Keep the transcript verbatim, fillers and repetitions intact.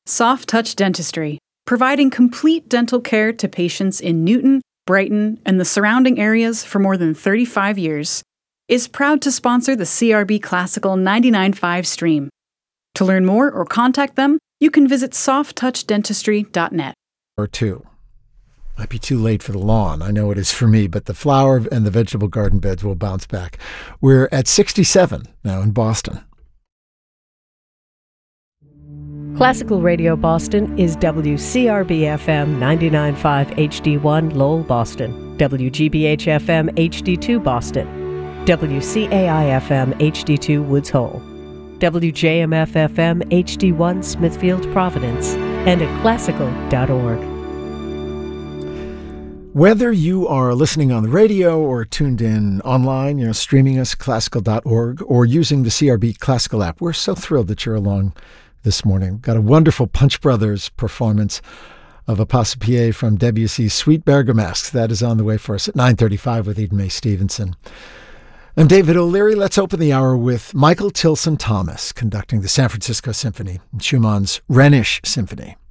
Soft Touch Dentistry, providing complete dental care to patients in Newton, Brighton, and the surrounding areas for more than thirty-five years, is proud to sponsor the C R B Classical ninety-nine point five stream. To learn more or contact them, you can visit soft touch dentistry dot net. Or two. Might be too late for the lawn. I know it is for me, but the flower and the vegetable garden beds will bounce back. We're at sixty-seven now in Boston. Classical Radio Boston is W C R B F M ninety-nine point five H D one Lowell, Boston, W G B H F M H D two Boston, W C A I F M H D two Woods Hole, W J M F F M H D one Smithfield, Providence, and at classical dot org. Whether you are listening on the radio or tuned in online, you know, streaming us, classical dot org, or using the C R B Classical app, we're so thrilled that you're along this morning. We've got a wonderful Punch Brothers performance of a Passepied from Debussy's Sweet Bergamasque. That is on the way for us at nine thirty-five with Eden Mae Stevenson. I'm David O'Leary. Let's open the hour with Michael Tilson Thomas conducting the San Francisco Symphony and Schumann's Rhenish Symphony.